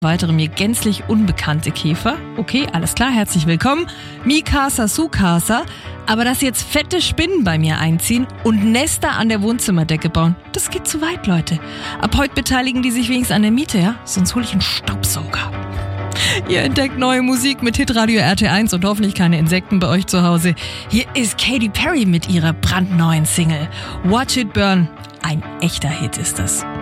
Weitere mir gänzlich unbekannte Käfer. Okay, alles klar, herzlich willkommen. Mikasa, Sukasa. Aber dass jetzt fette Spinnen bei mir einziehen und Nester an der Wohnzimmerdecke bauen, das geht zu weit, Leute. Ab heute beteiligen die sich wenigstens an der Miete, ja? Sonst hole ich einen Staubsauger. Ihr entdeckt neue Musik mit Hitradio RT1 und hoffentlich keine Insekten bei euch zu Hause. Hier ist Katy Perry mit ihrer brandneuen Single Watch It Burn. Ein echter Hit ist das.